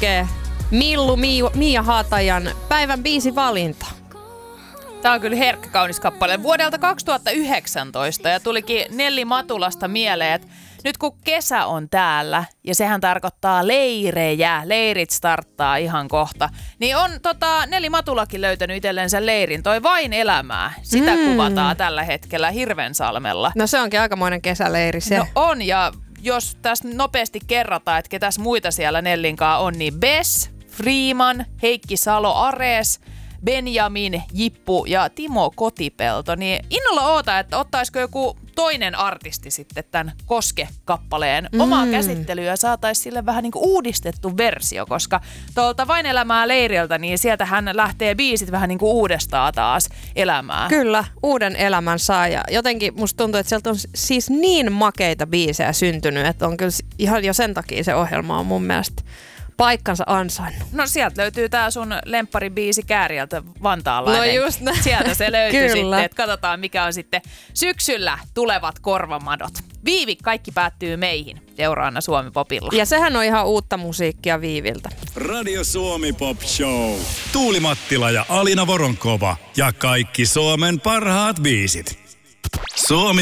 lukee Millu Mia Haatajan päivän biisivalinta. Tää on kyllä herkkä kaunis kappale. Vuodelta 2019 ja tulikin Nelli Matulasta mieleen, että nyt kun kesä on täällä ja sehän tarkoittaa leirejä, leirit starttaa ihan kohta, niin on Nelli Matulakin löytänyt itsellensä leirin, toi Vain elämää. Sitä kuvataan tällä hetkellä Hirvensalmella. No se onkin aikamoinen kesäleiri se. No on, ja jos tässä nopeasti kerrataan, että ketäs muita siellä Nellinkaan on, niin Bess, Freeman, Heikki Salo Ares, Benjamin, Jippu ja Timo Kotipelto, niin innolla oota, että ottaisiko joku toinen artisti sitten tämän Koske-kappaleen omaa käsittelyä ja saataisiin sille vähän niin kuin uudistettu versio, koska tuolta Vain elämää leiriltä, niin sieltä hän lähtee biisit vähän niin kuin uudestaan taas elämään. Kyllä, uuden elämän saa ja jotenkin musta tuntuu, että sieltä on siis niin makeita biisejä syntynyt, että on kyllä ihan jo sen takia se ohjelma on mun mielestä paikkansa ansainnut. No sieltä löytyy tää sun lempparibiisi Kääriältä vantaalainen. No just näin. Sieltä se löytyy Kyllä. sitten, että katsotaan mikä on sitten syksyllä tulevat korvamadot. Viivi, kaikki päättyy meihin. Seuraana Suomi Popilla. Ja sehän on ihan uutta musiikkia Viiviltä. Radio Suomi Pop Show. Tuuli Mattila ja Alina Voronkova. Ja kaikki Suomen parhaat biisit. Suomi